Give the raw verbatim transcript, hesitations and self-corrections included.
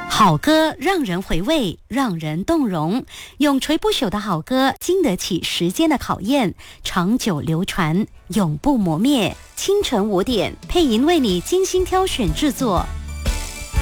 好歌让人回味，让人动容，永垂不朽的好歌经得起时间的考验，长久流传，永不磨灭。清晨五点，配音为你精心挑选制作，